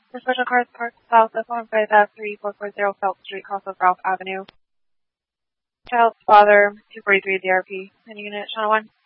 The special cars parked south of 153-440 Phelps Street, cross of Ralph Avenue. Child's father, 243 DRP. Any unit, channel 1.